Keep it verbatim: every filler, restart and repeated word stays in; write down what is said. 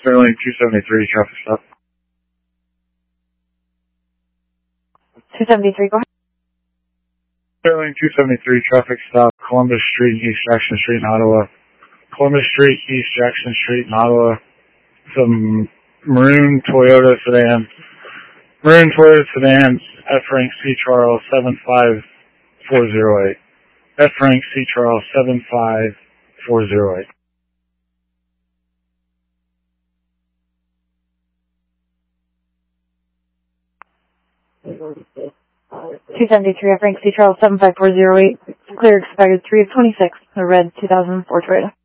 Sterling two seventy-three, traffic stop. two seventy-three, go ahead. Sterling two seventy-three, traffic stop, Columbus Street, East Jackson Street in Ottawa. Columbus Street, East Jackson Street in Ottawa. Some maroon Toyota sedan. Maroon Toyota sedan, F rank C Charles seven five four zero eight. F rank C Charles seven five four zero eight. two seventy-three, F rank C Charles seven five four zero eight. Clear expired three of twenty-six. The red two thousand four Toyota.